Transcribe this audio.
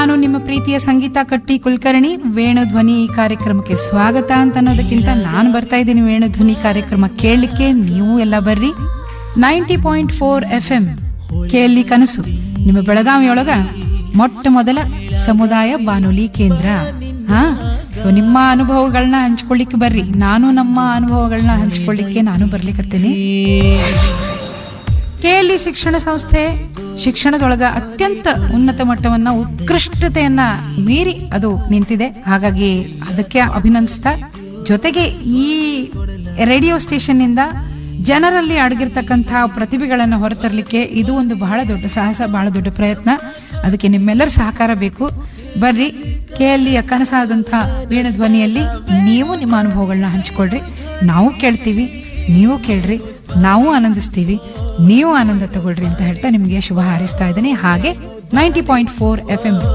ನಾನು ನಿಮ್ಮ ಪ್ರೀತಿಯ ಸಂಗೀತ ಕಟ್ಟಿ ಕುಲಕರ್ಣಿ. ವೇಣು ಧ್ವನಿ ಈ ಕಾರ್ಯಕ್ರಮಕ್ಕೆ ಸ್ವಾಗತ ಅಂತ ಅನ್ನೋದಕ್ಕಿಂತ ನಾನು ಬರ್ತಾ ಇದ್ದೀನಿ ವೇಣು ಧ್ವನಿ ಕಾರ್ಯಕ್ರಮ ಕೇಳಲಿಕ್ಕೆ. ನೀವು ಎಲ್ಲ ಬರ್ರಿ. 90.4 FM ಕೇಳಿ ಕನಸು ನಿಮ್ಮ ಬೆಳಗಾವಿಯೊಳಗ ಮೊಟ್ಟ ಮೊದಲ ಸಮುದಾಯ ಬಾನುಲಿ ಕೇಂದ್ರ. ಸೊ ನಿಮ್ಮ ಅನುಭವಗಳನ್ನ ಹಂಚ್ಕೊಳ್ಳಿಕ್ಕೆ ಬರ್ರಿ. ನಾನು ನಮ್ಮ ಅನುಭವಗಳನ್ನ ಹಂಚ್ಕೊಳ್ಳಿಕ್ಕೆ ನಾನು ಬರ್ಲಿಕ್ಕತ್ತೇನೆ. ಕೆಎಲ್ಇ ಶಿಕ್ಷಣ ಸಂಸ್ಥೆ ಶಿಕ್ಷಣದೊಳಗ ಅತ್ಯಂತ ಉನ್ನತ ಮಟ್ಟವನ್ನ ಉತ್ಕೃಷ್ಟತೆಯನ್ನ ಮೀರಿ ಅದು ನಿಂತಿದೆ. ಹಾಗಾಗಿ ಅದಕ್ಕೆ ಅಭಿನಂದಿಸ್ತಾ, ಜೊತೆಗೆ ಈ ರೇಡಿಯೋ ಸ್ಟೇಷನ್ ಇಂದ ಜನರಲ್ಲಿ ಅಡಗಿರ್ತಕ್ಕಂತಹ ಪ್ರತಿಭೆಗಳನ್ನು ಹೊರತರಲಿಕ್ಕೆ ಇದು ಒಂದು ಬಹಳ ದೊಡ್ಡ ಸಾಹಸ, ಬಹಳ ದೊಡ್ಡ ಪ್ರಯತ್ನ. ಅದಕ್ಕೆ ನಿಮ್ಮೆಲ್ಲರ ಸಹಕಾರ ಬೇಕು. ಬರ್ರಿ, ಕೆಎಲ್ಇಯ ಕನಸಾದಂಥ ವೇಣು ಧ್ವನಿಯಲ್ಲಿ ನೀವು ನಿಮ್ಮ ಅನುಭವಗಳನ್ನ ಹಂಚಿಕೊಳ್ರಿ. ನಾವು ಕೇಳ್ತೀವಿ, ನೀವು ಕೇಳ್ರಿ, ನಾವು ಆನಂದಿಸ್ತೀವಿ, ನೀವು ಆನಂದ ತಗೊಳ್ರಿ ಅಂತ ಹೇಳ್ತಾ ನಿಮ್ಗೆ ಶುಭ ಹಾರೈಸ್ತಾ ಇದ್ದೀನಿ. ಹಾಗೆ 90.4 FM